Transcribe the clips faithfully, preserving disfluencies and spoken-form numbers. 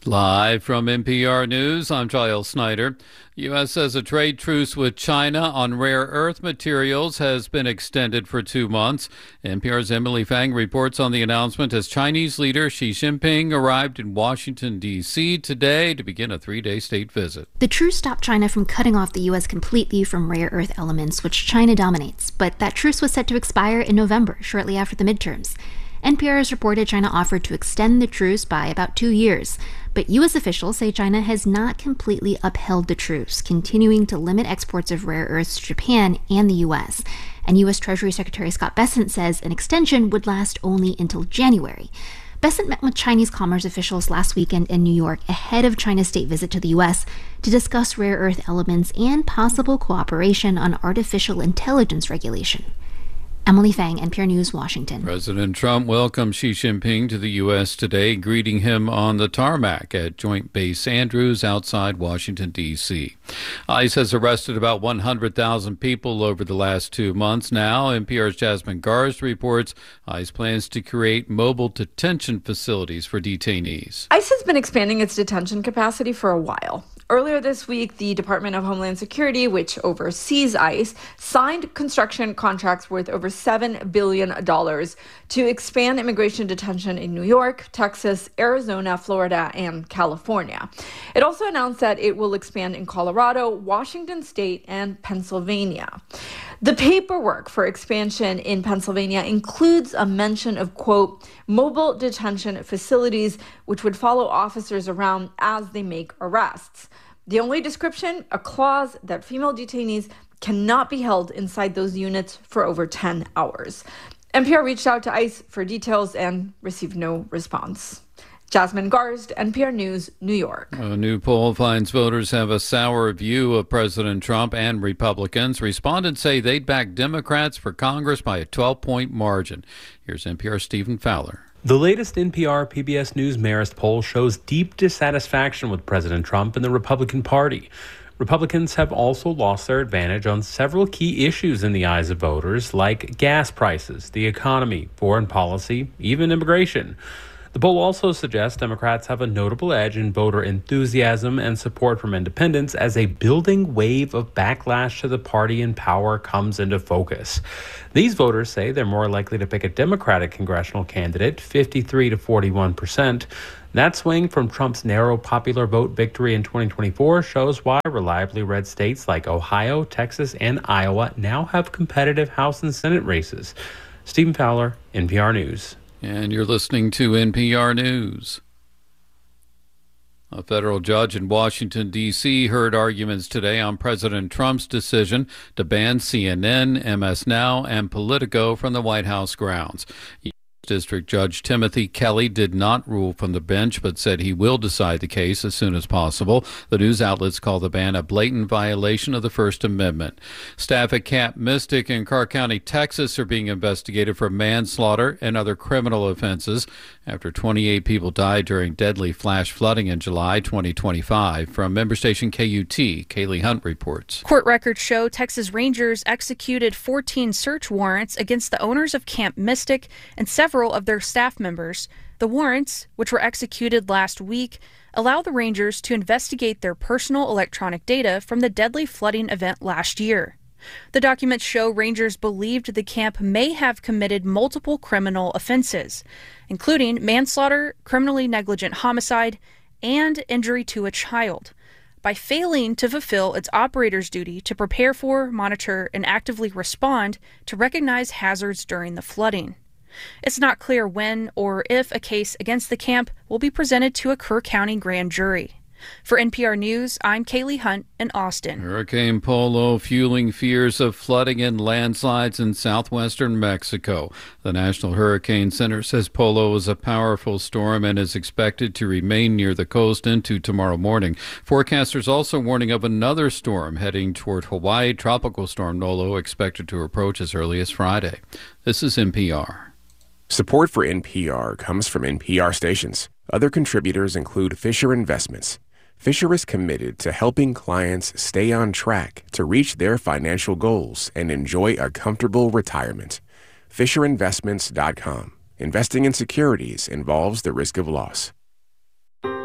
Live from N P R News, I'm Giles Snyder. The U S says a trade truce with China on rare earth materials has been extended for two months. N P R's Emily Fang reports on the announcement as Chinese leader Xi Jinping arrived in Washington, D C today to begin a three-day state visit. The truce stopped China from cutting off the U S completely from rare earth elements, which China dominates. But that truce was set to expire in November, shortly after the midterms. N P R has reported China offered to extend the truce by about two years. But U S officials say China has not completely upheld the truce, continuing to limit exports of rare earths to Japan and the U S. And U S Treasury Secretary Scott Bessent says an extension would last only until January. Bessent met with Chinese commerce officials last weekend in New York ahead of China's state visit to the U S to discuss rare earth elements and possible cooperation on artificial intelligence regulation. Emily Fang, N P R News, Washington. President Trump welcomed Xi Jinping to the U S today, greeting him on the tarmac at Joint Base Andrews outside Washington, D C. ICE has arrested about one hundred thousand people over the last two months. Now, N P R's Jasmine Garsd reports ICE plans to create mobile detention facilities for detainees. ICE has been expanding its detention capacity for a while. Earlier this week, the Department of Homeland Security, which oversees ICE, signed construction contracts worth over seven billion dollars to expand immigration detention in New York, Texas, Arizona, Florida, and California. It also announced that it will expand in Colorado, Washington State, and Pennsylvania. The paperwork for expansion in Pennsylvania includes a mention of, quote, mobile detention facilities, which would follow officers around as they make arrests. The only description, a clause that female detainees cannot be held inside those units for over ten hours. N P R reached out to ICE for details and received no response. Jasmine Garsd, N P R News, New York. A new poll finds voters have a sour view of President Trump and Republicans. Respondents say they'd back Democrats for Congress by a twelve-point margin. Here's N P R's Stephen Fowler. The latest N P R P B S News Marist poll shows deep dissatisfaction with President Trump and the Republican Party. Republicans have also lost their advantage on several key issues in the eyes of voters, like gas prices, the economy, foreign policy, even immigration. The poll also suggests Democrats have a notable edge in voter enthusiasm and support from independents as a building wave of backlash to the party in power comes into focus. These voters say they're more likely to pick a Democratic congressional candidate, fifty-three to forty-one percent. That swing from Trump's narrow popular vote victory in twenty twenty-four shows why reliably red states like Ohio, Texas, and Iowa now have competitive House and Senate races. Stephen Fowler, N P R News. And you're listening to N P R News. A federal judge in Washington, D C heard arguments today on President Trump's decision to ban C N N, M S Now, and Politico from the White House grounds. District Judge Timothy Kelly did not rule from the bench, but said he will decide the case as soon as possible. The news outlets call the ban a blatant violation of the First Amendment. Staff at Camp Mystic in Carr County, Texas, are being investigated for manslaughter and other criminal offenses after twenty-eight people died during deadly flash flooding in July twenty twenty-five. From member station K U T, Kaylee Hunt reports. Court records show Texas Rangers executed fourteen search warrants against the owners of Camp Mystic and several of their staff members. The warrants, which were executed last week, allow the Rangers to investigate their personal electronic data from the deadly flooding event last year. The documents show Rangers believed the camp may have committed multiple criminal offenses, including manslaughter, criminally negligent homicide, and injury to a child, by failing to fulfill its operator's duty to prepare for, monitor, and actively respond to recognize hazards during the flooding. It's not clear when or if a case against the camp will be presented to a Kerr County grand jury. For N P R News, I'm Kaylee Hunt in Austin. Hurricane Polo fueling fears of flooding and landslides in southwestern Mexico. The National Hurricane Center says Polo is a powerful storm and is expected to remain near the coast into tomorrow morning. Forecasters also warning of another storm heading toward Hawaii. Tropical storm Nolo expected to approach as early as Friday. This is N P R. Support for N P R comes from N P R stations. Other contributors include Fisher Investments. Fisher is committed to helping clients stay on track to reach their financial goals and enjoy a comfortable retirement. Fisher Investments dot com. Investing in securities involves the risk of loss.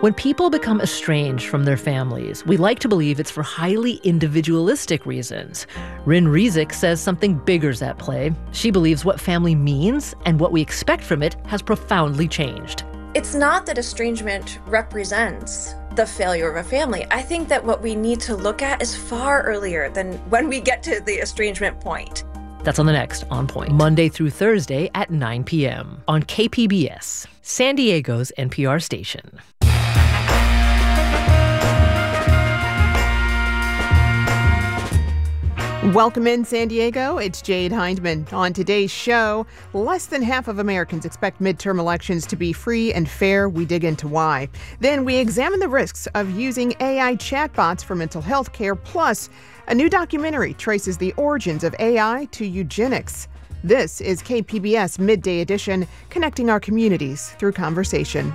When people become estranged from their families, we like to believe it's for highly individualistic reasons. Rin Rizik says something bigger's at play. She believes what family means and what we expect from it has profoundly changed. It's not that estrangement represents the failure of a family. I think that what we need to look at is far earlier than when we get to the estrangement point. That's on the next On Point, Monday through Thursday at nine p.m. on K P B S, San Diego's N P R station. Welcome in, San Diego. It's Jade Hindman. On today's show, less than half of Americans expect midterm elections to be free and fair. We dig into why. Then we examine the risks of using A I chatbots for mental health care. Plus, a new documentary traces the origins of A I to eugenics. This is K P B S Midday Edition, connecting our communities through conversation.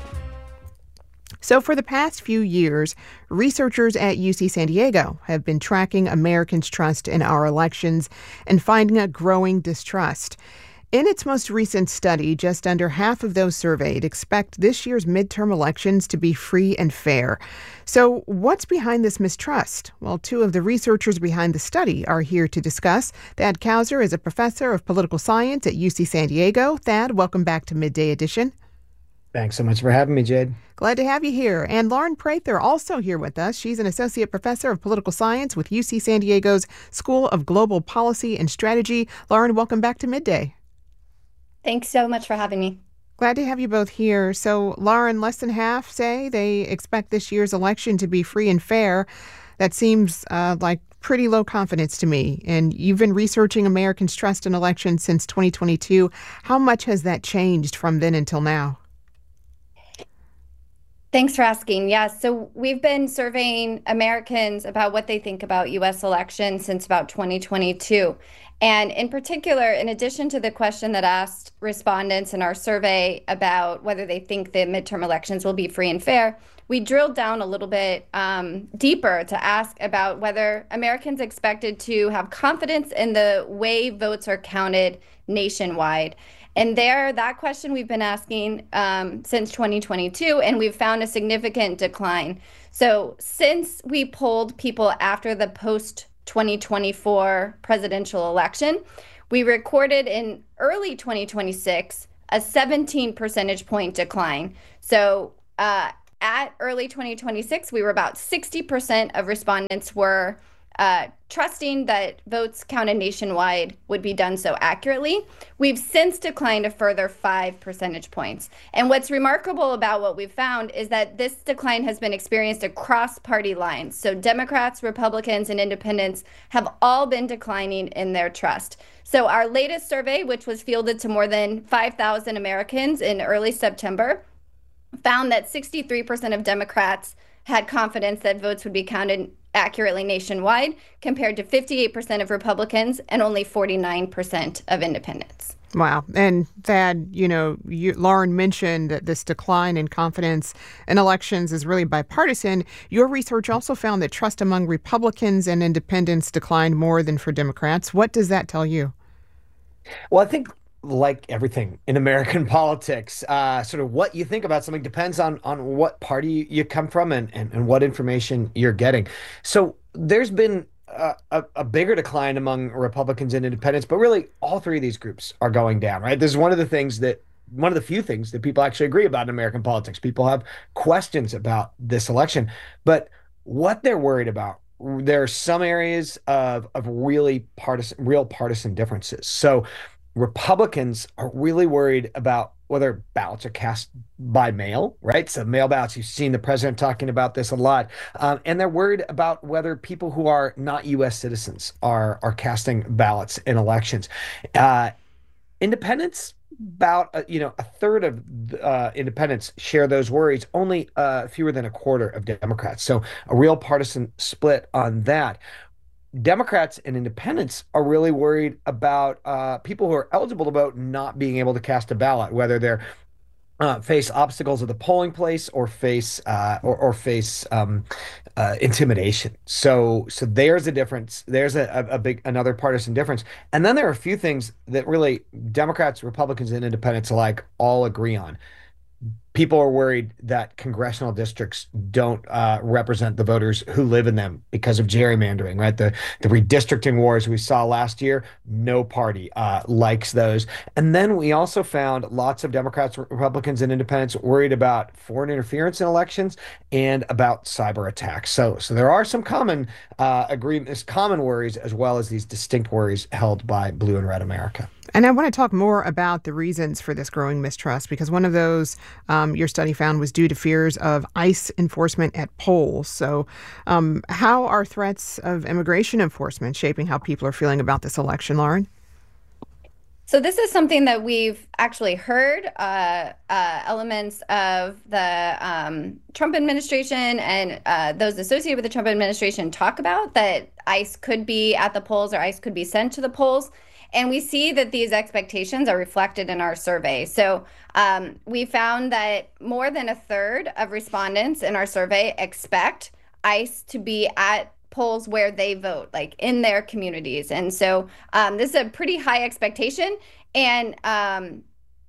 So for the past few years, researchers at U C San Diego have been tracking Americans' trust in our elections and finding a growing distrust. In its most recent study, just under half of those surveyed expect this year's midterm elections to be free and fair. So what's behind this mistrust? Well, two of the researchers behind the study are here to discuss. Thad Kauser is a professor of political science at U C San Diego. Thad, welcome back to Midday Edition. Thanks so much for having me, Jade. Glad to have you here. And Lauren Prather also here with us. She's an associate professor of political science with U C San Diego's School of Global Policy and Strategy. Lauren, welcome back to Midday. Thanks so much for having me. Glad to have you both here. So, Lauren, less than half say they expect this year's election to be free and fair. That seems uh, like pretty low confidence to me. And you've been researching Americans' trust in elections since twenty twenty-two. How much has that changed from then until now? Thanks for asking. Yeah, so we've been surveying Americans about what they think about U S elections since about twenty twenty-two. And in particular, in addition to the question that asked respondents in our survey about whether they think the midterm elections will be free and fair, we drilled down a little bit um, deeper to ask about whether Americans expected to have confidence in the way votes are counted nationwide. And there, that question we've been asking um, since twenty twenty-two, and we've found a significant decline. So since we polled people after the post twenty twenty-four presidential election, we recorded in early twenty twenty-six a seventeen percentage point decline. So uh, at early twenty twenty-six, we were about sixty percent of respondents were Uh, trusting that votes counted nationwide would be done so accurately. We've since declined a further five percentage points. And what's remarkable about what we've found is that this decline has been experienced across party lines. So Democrats, Republicans, and independents have all been declining in their trust. So our latest survey, which was fielded to more than five thousand Americans in early September, found that sixty-three percent of Democrats had confidence that votes would be counted accurately nationwide, compared to fifty-eight percent of Republicans and only forty-nine percent of independents. Wow. And Thad, you know, you, Lauren mentioned that this decline in confidence in elections is really bipartisan. Your research also found that trust among Republicans and independents declined more than for Democrats. What does that tell you? Well, I think like everything in American politics, uh, sort of what you think about something depends on on what party you come from and, and, and what information you're getting. So there's been a, a, a bigger decline among Republicans and independents, but really all three of these groups are going down, right? This is one of the things that one of the few things that people actually agree about in American politics. People have questions about this election, but what they're worried about, there are some areas of, of really partisan, real partisan differences. So Republicans are really worried about whether ballots are cast by mail, right? So mail ballots, you've seen the president talking about this a lot. Um, and they're worried about whether people who are not U S citizens are, are casting ballots in elections. Uh, independents, about, uh, you know, a third of uh, independents share those worries, only uh, fewer than a quarter of Democrats. So a real partisan split on that. Democrats and independents are really worried about uh, people who are eligible to vote not being able to cast a ballot, whether they're uh, face obstacles at the polling place or face uh, or, or face um, uh, intimidation. So, so there's a difference. There's a, a big another partisan difference. And then there are a few things that really Democrats, Republicans, and independents alike all agree on. people are worried that congressional districts don't uh, represent the voters who live in them because of gerrymandering, right? The the redistricting wars we saw last year, no party uh, likes those. And then we also found lots of Democrats, Republicans, and independents worried about foreign interference in elections and about cyber attacks. So, so there are some common uh, agreements, common worries, as well as these distinct worries held by Blue and Red America. And I want to talk more about the reasons for this growing mistrust, because one of those um, your study found was due to fears of ICE enforcement at polls. So um, how are threats of immigration enforcement shaping how people are feeling about this election, Lauren? So this is something that we've actually heard uh, uh, elements of the um, Trump administration and uh, those associated with the Trump administration talk about, that ICE could be at the polls or ICE could be sent to the polls. And we see that these expectations are reflected in our survey. So um, we found that more than a third of respondents in our survey expect ICE to be at polls where they vote, like in their communities. And so um, this is a pretty high expectation. And um,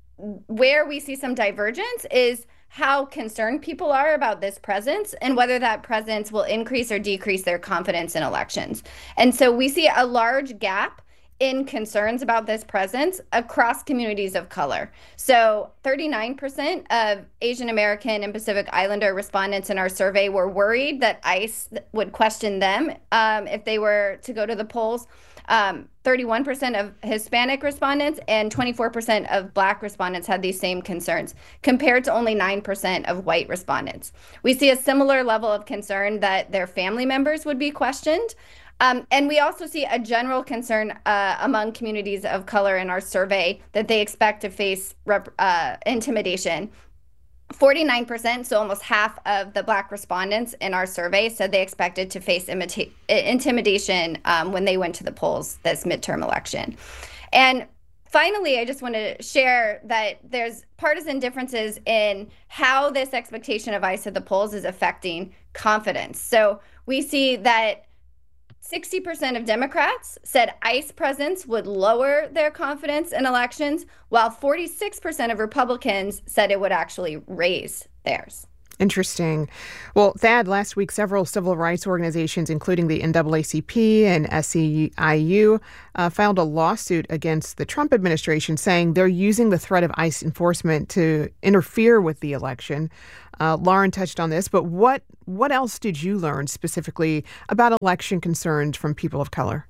where we see some divergence is how concerned people are about this presence and whether that presence will increase or decrease their confidence in elections. And so we see a large gap in concerns about this presence across communities of color. So thirty-nine percent of Asian American and Pacific Islander respondents in our survey were worried that ICE would question them um, if they were to go to the polls. Um, thirty-one percent of Hispanic respondents and twenty-four percent of Black respondents had these same concerns, compared to only nine percent of white respondents. We see a similar level of concern that their family members would be questioned. Um, and we also see a general concern uh, among communities of color in our survey that they expect to face rep- uh, intimidation. forty-nine percent, so almost half of the Black respondents in our survey said they expected to face imita- intimidation um, when they went to the polls this midterm election. And finally, I just want to share that there's partisan differences in how this expectation of ICE at the polls is affecting confidence. So we see that sixty percent of Democrats said ICE presence would lower their confidence in elections, while forty-six percent of Republicans said it would actually raise theirs. Interesting. Well, Thad, last week, several civil rights organizations, including the N double A C P and S C I U, uh, filed a lawsuit against the Trump administration, saying they're using the threat of ICE enforcement to interfere with the election. Uh, Lauren touched on this, but what what else did you learn specifically about election concerns from people of color?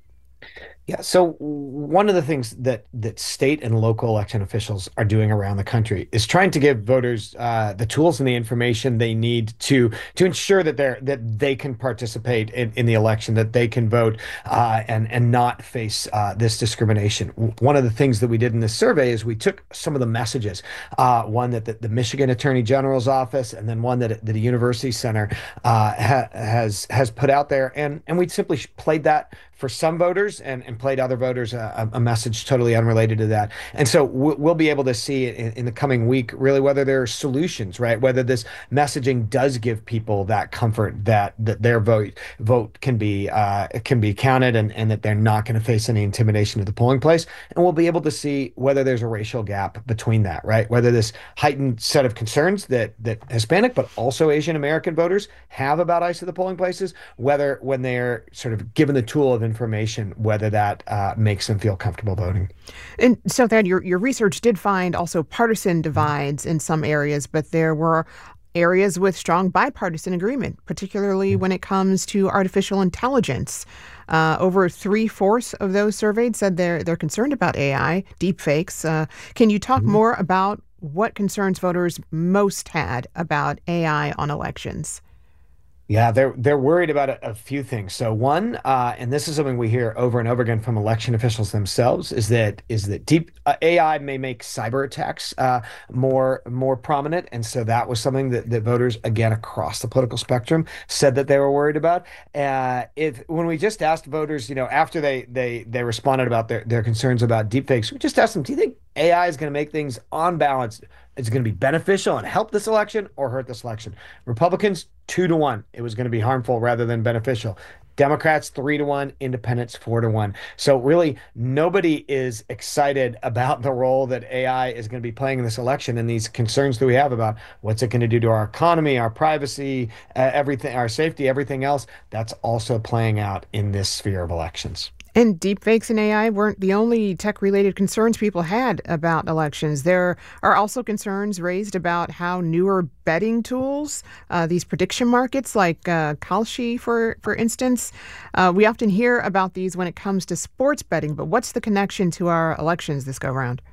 Yeah, so one of the things that that state and local election officials are doing around the country is trying to give voters uh, the tools and the information they need to to ensure that they're that they can participate in, in the election, that they can vote uh, and and not face uh, this discrimination. One of the things that we did in this survey is we took some of the messages, uh, one that the, the Michigan Attorney General's office, and then one that, that a university center uh, ha, has has put out there, and and we simply played that for some voters and, and played other voters a, a message totally unrelated to that. And so we'll, we'll be able to see in, in the coming week really whether there are solutions, right? Whether this messaging does give people that comfort that that their vote vote can be uh, can be counted and, and that they're not going to face any intimidation at the polling place. And we'll be able to see whether there's a racial gap between that, right? Whether this heightened set of concerns that that Hispanic but also Asian American voters have about ICE at the polling places, whether when they're sort of given the tool of information, whether that uh, makes them feel comfortable voting. And so, Thad, your, your research did find also partisan divides in some areas, but there were areas with strong bipartisan agreement, particularly when it comes to artificial intelligence. Uh, over three-fourths of those surveyed said they're they're concerned about A I, deepfakes. Uh, can you talk mm-hmm. more about what concerns voters most had about A I on elections? Yeah, they're they're worried about a, a few things. So one, uh, and this is something we hear over and over again from election officials themselves, is that is that deep uh, A I may make cyber attacks uh, more more prominent, and so that was something that, that voters again across the political spectrum said that they were worried about. Uh, if when we just asked voters, you know, after they they they responded about their their concerns about deepfakes, we just asked them, do you think A I is going to make things on balance? Is it going to be beneficial and help this election or hurt this election? Republicans, two to one. It was going to be harmful rather than beneficial. Democrats three to one, independents four to one. So really, nobody is excited about the role that A I is going to be playing in this election, and these concerns that we have about what's it going to do to our economy, our privacy, uh, everything, our safety, everything else. That's also playing out in this sphere of elections. And deepfakes and A I weren't the only tech-related concerns people had about elections. There are also concerns raised about how newer betting tools, uh, these prediction markets like uh, Kalshi, for, for instance, uh, we often hear about these when it comes to sports betting, but what's the connection to our elections this go-round?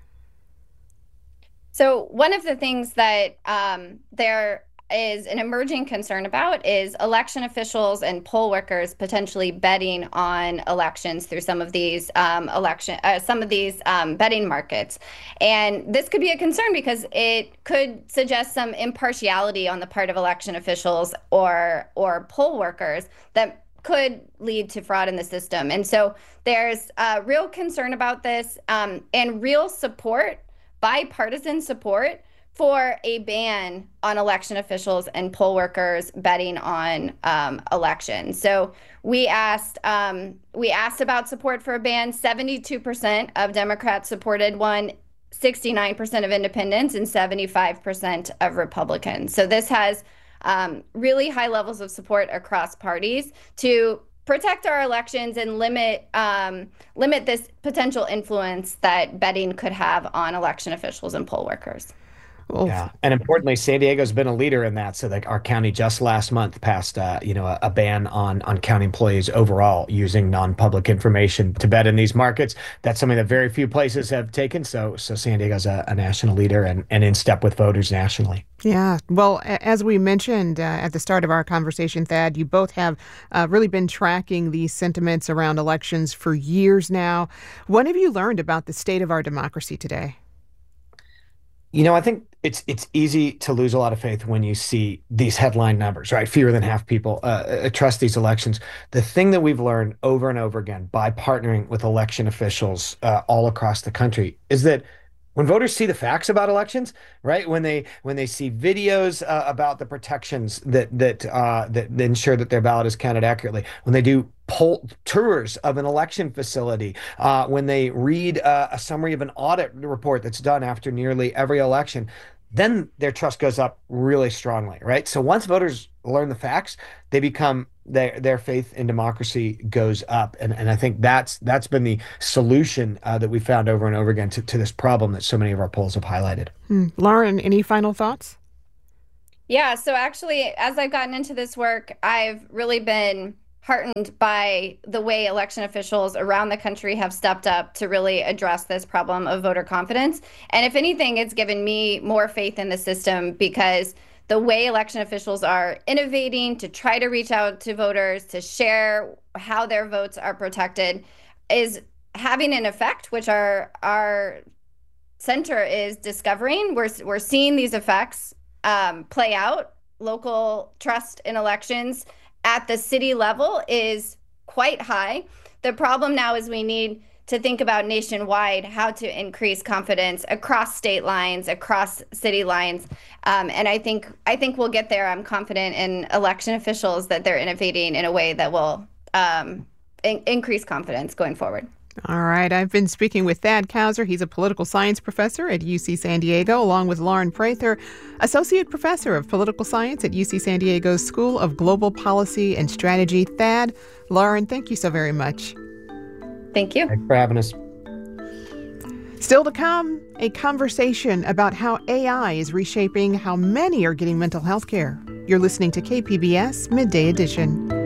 So one of the things that um, they're is an emerging concern about is election officials and poll workers potentially betting on elections through some of these um, election, uh, some of these um, betting markets. And this could be a concern because it could suggest some impartiality on the part of election officials or or poll workers that could lead to fraud in the system. And so there's a real concern about this um, and real support, bipartisan support, for a ban on election officials and poll workers betting on um, elections. So we asked um, we asked about support for a ban. seventy-two percent of Democrats supported one, sixty-nine percent of independents, and seventy-five percent of Republicans. So this has um, really high levels of support across parties to protect our elections and limit um, limit this potential influence that betting could have on election officials and poll workers. Yeah, and importantly, San Diego's been a leader in that. So, like, our county just last month passed, uh, you know, a, a ban on on county employees overall using non-public information to bet in these markets. That's something that very few places have taken. So, so San Diego's a, a national leader and, and in step with voters nationally. Yeah, well, as we mentioned uh, at the start of our conversation, Thad, you both have uh, really been tracking these sentiments around elections for years now. What have you learned about the state of our democracy today? You know, I think it's it's easy to lose a lot of faith when you see these headline numbers, right? Fewer than half people uh, trust these elections. The thing that we've learned over and over again by partnering with election officials uh, all across the country is that when voters see the facts about elections, right? When they when they see videos uh, about the protections that that uh, that ensure that their ballot is counted accurately, when they do poll tours of an election facility, uh, when they read uh, a summary of an audit report that's done after nearly every election, then their trust goes up really strongly, right? So once voters learn the facts, they become their their faith in democracy goes up, and and I think that's that's been the solution uh, that we found over and over again to, to this problem that so many of our polls have highlighted. Hmm. Lauren, any final thoughts? Yeah, so actually, as I've gotten into this work, I've really been heartened by the way election officials around the country have stepped up to really address this problem of voter confidence. And if anything, it's given me more faith in the system because the way election officials are innovating to try to reach out to voters, to share how their votes are protected, is having an effect, which our our center is discovering. We're, we're seeing these effects um, play out. Local trust in elections at the city level is quite high. The problem now is we need to think about nationwide how to increase confidence across state lines, across city lines. Um, and I think I think we'll get there. I'm confident in election officials that they're innovating in a way that will um, in- increase confidence going forward. All right. I've been speaking with Thad Kouser. He's a political science professor at U C San Diego, along with Lauren Prather, associate professor of political science at U C San Diego's School of Global Policy and Strategy. Thad, Lauren, thank you so very much. Thank you. Thanks for having us. Still to come, a conversation about how A I is reshaping how many are getting mental health care. You're listening to K P B S Midday Edition.